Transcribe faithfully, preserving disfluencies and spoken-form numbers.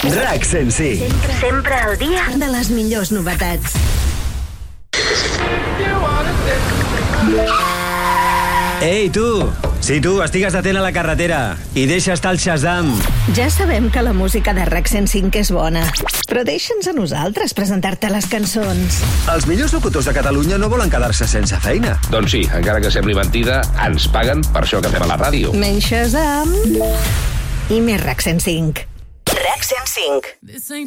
RAC cent cinc. Sempre, sempre al dia de les millors novetats. Ei, tu! Sí, tu, estigues atent a la carretera i deixa estar el Shazam. Ja sabem que la música de RAC cent cinc és bona, però deixa'ns a nosaltres presentar-te les cançons. Els millors locutors de Catalunya no volen quedar-se sense feina. Doncs sí, encara que sembli mentida, ens paguen per això que fem a la ràdio. Menys Shazam i més RAC cent cinc. RAC cent cinc.